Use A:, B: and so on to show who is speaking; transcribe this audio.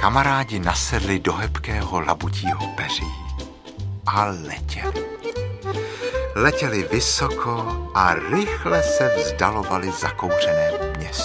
A: Kamarádi nasedli do hebkého labutího peří a letěli. Letěli vysoko a rychle se vzdalovali zakouřenému městu.